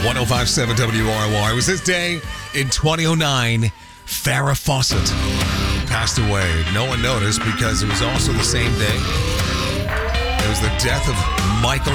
1057 WRY. It was this day in 2009, Farrah Fawcett passed away. No one noticed because it was also the same day. It was the death of Michael